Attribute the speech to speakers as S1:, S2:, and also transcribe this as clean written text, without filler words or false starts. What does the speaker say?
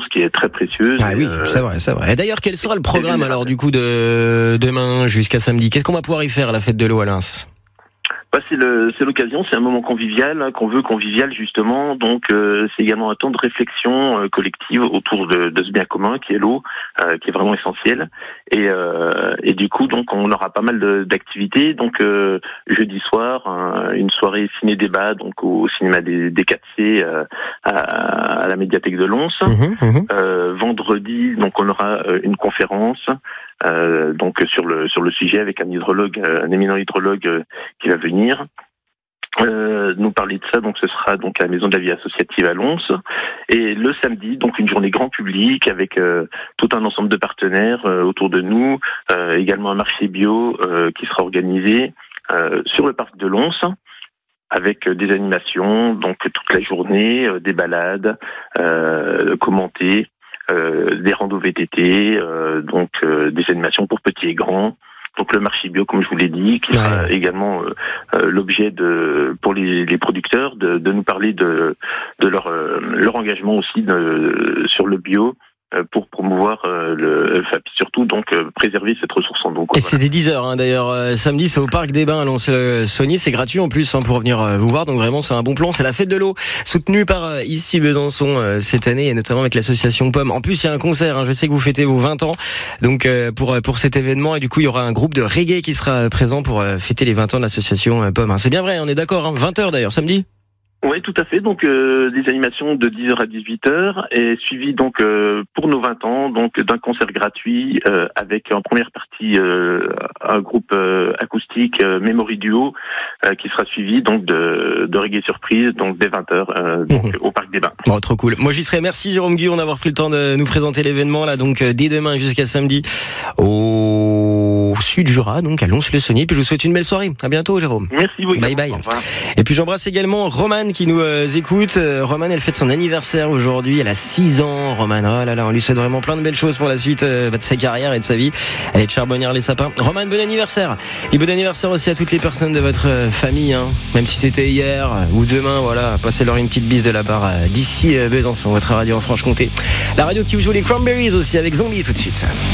S1: qui est très précieuse.
S2: Ah oui, c'est vrai. Et d'ailleurs, quel sera le programme alors du coup de demain jusqu'à samedi? Qu'est-ce qu'on va pouvoir y faire à la fête de l'eau à Lens?
S1: C'est l'occasion, c'est un moment convivial, qu'on veut convivial justement, donc c'est également un temps de réflexion collective autour de ce bien commun qui est l'eau, qui est vraiment essentiel. Et du coup, donc on aura pas mal d'activités. Donc jeudi soir, une soirée ciné-débat donc au cinéma des 4C à la médiathèque de Lens. Vendredi, donc on aura une conférence. Donc sur le sujet avec un éminent hydrologue qui va venir nous parler de ça. Donc ce sera donc à la Maison de la Vie Associative à Lens. Et le samedi, donc une journée grand public avec tout un ensemble de partenaires autour de nous, également un marché bio qui sera organisé sur le parc de Lens, avec des animations, donc toute la journée, des balades commentées. Des randos VTT, donc des animations pour petits et grands. Donc le marché bio, comme je vous l'ai dit, qui sera également l'objet pour les producteurs de nous parler de leur engagement aussi sur le bio. Pour promouvoir surtout donc préserver cette ressource en eau.
S2: Et c'est dès 10h d'ailleurs, samedi c'est au Parc des Bains à Lons-le-Saunier, c'est gratuit en plus pour venir vous voir, donc vraiment c'est un bon plan, c'est la fête de l'eau soutenue par ici Besançon cette année et notamment avec l'association Pomme. En plus il y a un concert, je sais que vous fêtez vos 20 ans donc pour cet événement et du coup il y aura un groupe de reggae qui sera présent pour fêter les 20 ans de l'association Pomme. C'est bien vrai, on est d'accord, 20h d'ailleurs samedi.
S1: Oui, tout à fait. Donc des animations de 10h à 18h et suivi donc pour nos 20 ans donc d'un concert gratuit avec en première partie un groupe acoustique Memory Duo qui sera suivi donc de reggae surprise donc dès 20h donc au Parc des Bains.
S2: Oh, trop cool. Moi j'y serai. Merci Jérôme Guyon d'avoir pris le temps de nous présenter l'événement là donc dès demain jusqu'à samedi au Sud Jura donc à Lons-le-Saunier. Puis je vous souhaite une belle soirée. À bientôt Jérôme.
S1: Merci beaucoup.
S2: Bye bye. Et puis j'embrasse également Romane qui nous écoute. Romane, elle fête son anniversaire aujourd'hui. Elle a 6 ans, Romane. Oh là là, on lui souhaite vraiment plein de belles choses pour la suite de sa carrière et de sa vie. Elle est de Charbonnières-les-Sapins. Romane, bon anniversaire. Et bon anniversaire aussi à toutes les personnes de votre famille, même si c'était hier ou demain. Voilà, passez-leur une petite bise de la part d'ici Besançon, votre radio en Franche-Comté. La radio qui vous joue les Cranberries aussi avec Zombie tout de suite.